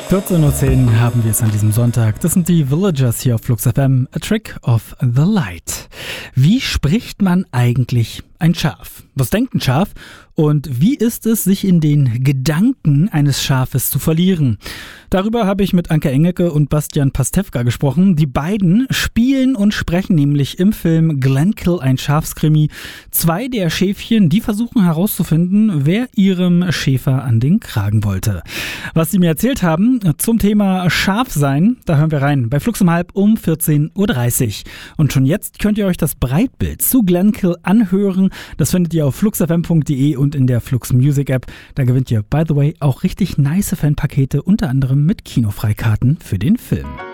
14:10 Uhr haben wir es an diesem Sonntag. Das sind die Villagers hier auf Flux FM, A Trick of the Light. Wie spricht man eigentlich ein Schaf? Was denkt ein Schaf? Und wie ist es, sich in den Gedanken eines Schafes zu verlieren? Darüber habe ich mit Anke Engelke und Bastian Pastewka gesprochen. Die beiden spielen und sprechen nämlich im Film Glenkill, ein Schafskrimi, zwei der Schäfchen, die versuchen herauszufinden, wer ihrem Schäfer an den Kragen wollte. Was sie mir erzählt haben zum Thema Schafsein, da hören wir rein bei Flux um 14:30 Uhr. Und schon jetzt könnt ihr euch das Breitbild zu Glenkill anhören. Das findet ihr auf fluxfm.de und in der Flux Music App. Da gewinnt ihr, by the way, auch richtig nice Fanpakete, unter anderem mit Kinofreikarten für den Film.